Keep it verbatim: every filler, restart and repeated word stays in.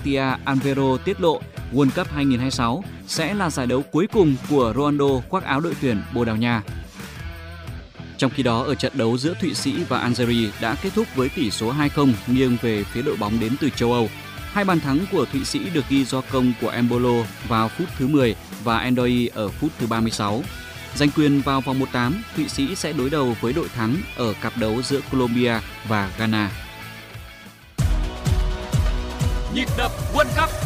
Katia Alvero tiết lộ World Cup hai không hai sáu sẽ là giải đấu cuối cùng của Ronaldo khoác áo đội tuyển Bồ Đào Nha. Trong khi đó, ở trận đấu giữa Thụy Sĩ và Algeria đã kết thúc với tỷ số hai không nghiêng về phía đội bóng đến từ châu Âu. Hai bàn thắng của Thụy Sĩ được ghi do công của Embolo vào phút thứ mười và Endoi ở phút thứ ba mươi sáu. Giành quyền vào vòng một tám, Thụy Sĩ sẽ đối đầu với đội thắng ở cặp đấu giữa Colombia và Ghana. Nhịp đập World Cup.